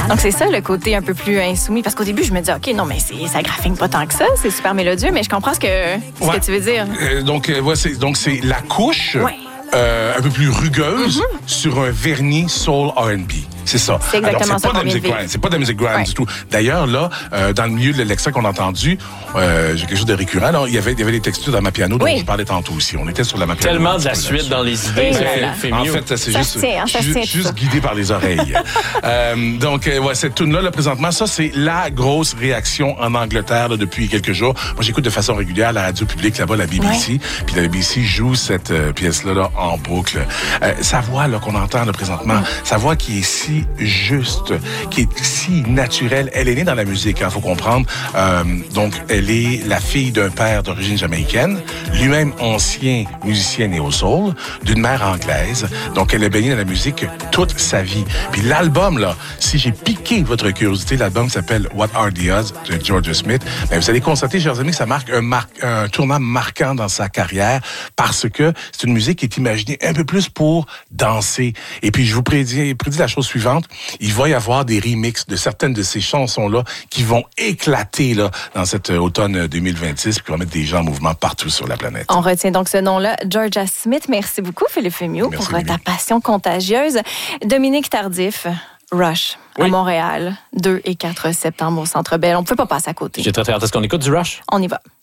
Donc, c'est ça le côté un peu plus insoumis. Parce qu'au début, je me dis, OK, non, mais ça graffine pas tant que ça. C'est super mélodieux, mais je comprends ce que tu veux dire. C'est la couche un peu plus rugueuse sur un vernis soul R&B. C'est ça. C'est exactement ça. C'est pas de la musique grime du tout. D'ailleurs, là, dans le milieu de l'extrait qu'on a entendu, j'ai quelque chose de récurrent. Là, il y avait des textures dans ma piano dont je parlais tantôt aussi. On était sur la ma piano. Tellement de la suite dans les idées. En fait, c'est juste guidé par les oreilles. Cette tune-là, là, présentement, ça, c'est la grosse réaction en Angleterre là, depuis quelques jours. Moi, j'écoute de façon régulière la radio publique là-bas, la BBC. Puis la BBC joue cette pièce-là là, en boucle. Sa voix là, qu'on entend là, présentement, sa voix qui est si juste, qui est si naturelle. Elle est née dans la musique, faut comprendre. Donc, elle est la fille d'un père d'origine jamaïcaine, lui-même ancien musicien néo-soul, d'une mère anglaise. Donc, elle a baigné dans la musique toute sa vie. Puis l'album, là, si j'ai piqué votre curiosité, l'album s'appelle What Are the Odds de Georgia Smith. Mais vous allez constater, chers amis, que ça marque un tournant marquant dans sa carrière parce que c'est une musique qui est imaginée un peu plus pour danser. Et puis, je vous prédis la chose suivante. Il va y avoir des remixes de certaines de ces chansons-là qui vont éclater là, dans cet automne 2026 puis qui vont mettre des gens en mouvement partout sur la planète. On retient donc ce nom-là, Georgia Smith. Merci beaucoup, Philippe Fémiot, pour ta passion contagieuse. Dominique Tardif, Rush, à Montréal, 2 et 4 septembre au Centre Bell. On ne peut pas passer à côté. J'ai très hâte. Est-ce qu'on écoute du Rush? On y va.